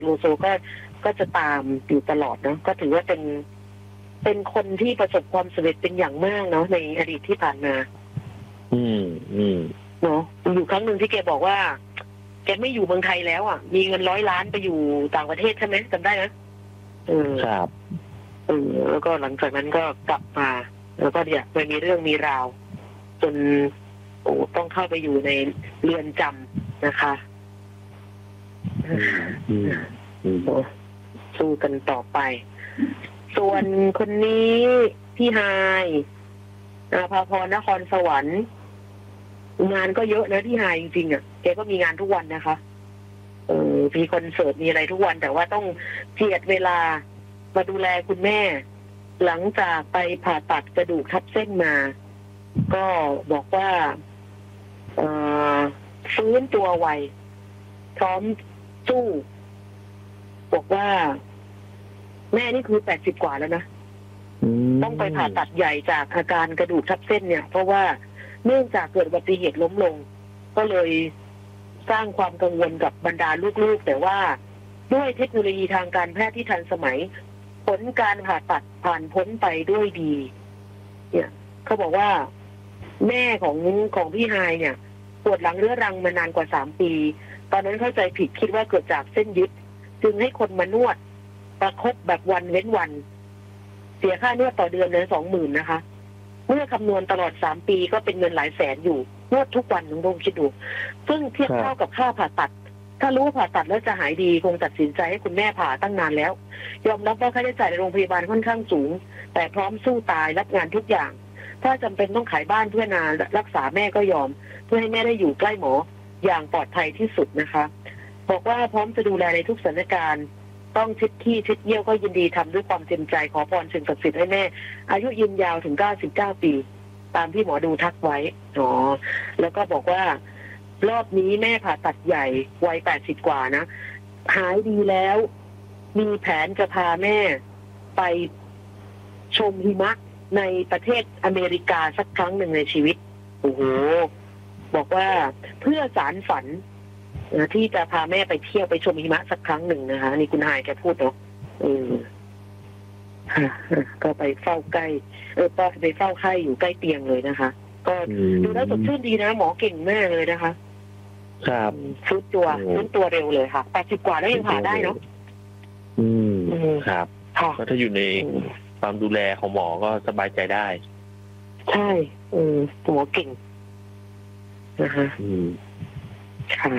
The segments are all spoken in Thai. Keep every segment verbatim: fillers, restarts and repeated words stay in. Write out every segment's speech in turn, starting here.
โลโซก็ก็จะตามอยู่ตลอดเนาะก็ถือว่าเป็นเป็นคนที่ประสบความสำเร็จเป็นอย่างมากเนาะในอดีตที่ผ่านมาอืมอืมเนาะอยู่ครั้งหนึ่งที่แกบอกว่าแกไม่อยู่เมืองไทยแล้วอ่ะมีเงินร้อยล้านไปอยู่ต่างประเทศใช่ไหมจำได้ไหมเออครับเออแล้วก็หลังจากนั้นก็กลับมาแล้วก็เนี่ยมันมีเรื่องมีราวจนโอ้ต้องเข้าไปอยู่ในเรือนจำนะคะสู้กันต่อไปส่วนคนนี้พี่ไฮอาภาพรนครสวรรค์งานก็เยอะนะพี่ไฮจริงๆอ่ะแกก็มีงานทุกวันนะคะเออมีคอนเสิร์ตมีอะไรทุกวันแต่ว่าต้องเจียดเวลามาดูแลคุณแม่หลังจากไปผ่าตัดกระดูกทับเส้นมาก็บอกว่าเอ่อฟื้นตัวไวพร้อมสู้บอกว่าแม่นี่คือแปดสิบกว่าแล้วนะต้องไปผ่าตัดใหญ่จากอาการกระดูกทับเส้นเนี่ยเพราะว่าเนื่องจากเกิดอุบัติเหตุล้มลงก็เลยสร้างความกังวลกับบรรดาลูกๆแต่ว่าด้วยเทคโนโลยีทางการแพทย์ที่ทันสมัยผลการผ่าตัดผ่านพ้นไปด้วยดีเนี่ยเขาบอกว่าแม่ของของพี่ไฮเนี่ยปวดหลังเรื้อรังมานานกว่าสามปีตอนนั้นเข้าใจผิดคิดว่าเกิดจากเส้นยึดจึงให้คนมานวดประคบแบบวันเว้นวันเสียค่านวดต่อเดือนเลยสองหมื่นนะคะเมื่อคำนวณตลอดสามปีก็เป็นเงินหลายแสนอยู่นวดทุกวันน้องโดมคิดดูซึ่งเทียบเท่ากับค่าผ่าตัดถ้ารู้ว่าผ่าตัดแล้วจะหายดีคงตัดสินใจให้คุณแม่ผ่าตั้งนานแล้วยอมรับว่าค่าใช้จ่ายในโรงพยาบาลค่อนข้างสูงแต่พร้อมสู้ตายรับงานทุกอย่างถ้าจำเป็นต้องขายบ้านเพื่อนานรักษาแม่ก็ยอมเพื่อให้แม่ได้อยู่ใกล้หมออย่างปลอดภัยที่สุดนะคะบอกว่าพร้อมจะดูแลในทุกสถานการณ์ต้องชิดที่ชิดเยี่ยวก็ยินดีทำด้วยความเต็มใจขอพรสิ่งศักดิ์สิทธิ์ให้แม่อายุยืนยาวถึงเก้าสิบเก้าปีตามที่หมอดูทักไว้อ๋อแล้วก็บอกว่ารอบนี้แม่ผ่าตัดใหญ่วัยแปดสิบกว่านะหายดีแล้วมีแผนจะพาแม่ไปชมหิมะในประเทศอเมริกาสักครั้งหนึ่งในชีวิตโอ้โหบอกว่าเพื่อสารฝันที่จะพาแม่ไปเที่ยวไปชมหิมะสักครั้งหนึ่งนะคะนี่คุณไฮแกพูดเนาะเออก็ไปเฝ้าใกล้เออก็ไปเฝ้าไข้อยู่ใกล้เตียงเลยนะคะก็ดูแล้วสดชื่นดีนะหมอเก่งมากเลยนะคะครับฟื้นตัวฟื้นตัวเร็วเลยค่ะแปดสิบกว่าแล้วยังผ่าได้เนาะอืมครับก็ถ้าอยู่ในความดูแลของหมอก็สบายใจได้ใช่เออหมอเก่งนะคะอืมค่ะ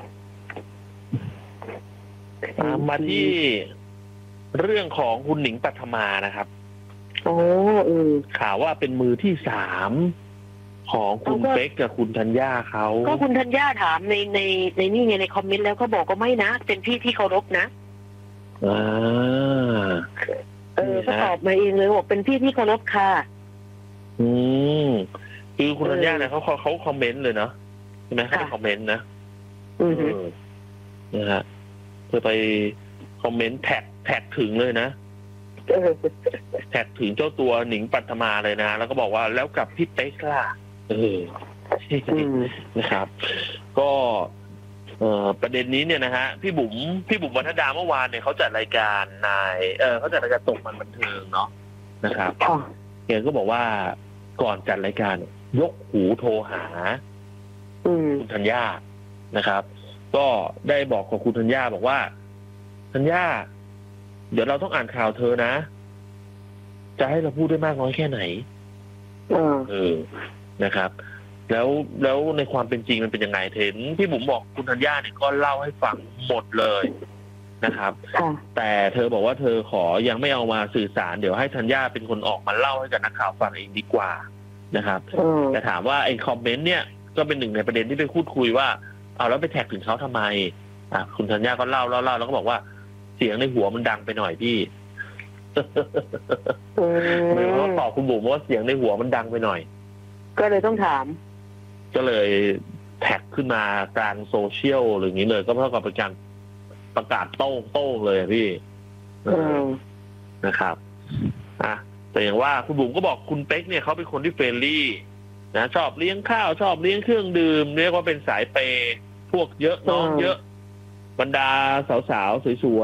มาที่เรื่องของคุณหนิงปัทมานะครับโอ้เออข่าวว่าเป็นมือที่สามของคุณเป๊กกับคุณธัญญาเขาก็คุณธัญญาถามในในในนี่ไงในคอมเมนต์แล้วเขาบอกก็ไม่นะเป็นพี่ที่เคารพนะอ่าเออก็ตอบมาเองเลยบอกเป็นพี่ที่เคารพค่ะอืมคือคุณธัญญาเนี่ยเขาเขาคอมเมนต์เลยเนาะใช่ไหมเขาไปคอมเมนต์นะอืมนะฮะเพื่อไปคอมเมนต์แท็กแท็กถึงเลยนะแท็กถึงเจ้าตัวหนิงปัทมาเลยนะแล้วก็บอกว่าแล้วกับพี่เป๊กล่ะเออนะครับ ก็เอ่อประเด็นนี้เนี่ยนะฮะพี่บุ๋มพี่บุ๋มวรรณดาเมื่อวานเนี่ยเขาจัดรายการนายเออเขาจัดรายการตกมันบันเทิงเนาะนะครับแกก็บอกว่าก่อนจัดรายการยกหูโทรหาคุณธัญญานะครับก็ได้บอกกับคุณธัญญาบอกว่าธัญญาเดี๋ยวเราต้องอ่านข่าวเธอนะจะให้เราพูดได้มากน้อยแค่ไหนเออนะครับแล้วแล้วในความเป็นจริงมันเป็นยังไงเห็นพี่บุ๋มบอกคุณธัญญาเนี่ยก็เล่าให้ฟังหมดเลยนะครับแต่เธอบอกว่าเธอขอยังไม่เอามาสื่อสารเดี๋ยวให้ธัญญาเป็นคนออกมาเล่าให้กับนักข่าวฟังเองดีกว่านะครับแต่ถามว่าไอ้คอมเมนต์เนี่ยก็เป็นหนึ่งในประเด็นที่ไปพูดคุยว่าเอาแล้วไปแท็กถึงเขาทำไมอ่ะคุณธัญญาก็เล่าเล่าเล่าแล้วก็บอกว่าเสียงในหัวมันดังไปหน่อยพี่ไม่รู้ว่าตอบคุณบุ๋มว่าเสียงในหัวมันดังไปหน่อยก็เลยต้องถามก็เลยแท็กขึ้นมากลางโซเชียลหรืออย่างนี้เลยก็เท่ากับเป็นการประกาศโต้งโต้งเลยพี่นะครับอ่ะแต่อย่างว่าคุณบุ๋มก็บอกคุณเป๊กเนี่ยเขาเป็นคนที่เฟรนลี่นะชอบเลี้ยงข้าวชอบเลี้ยงเครื่องดื่มเรียกว่าเป็นสายเปย์พวกเยอะน้องเยอะบรรดาสาวๆสวย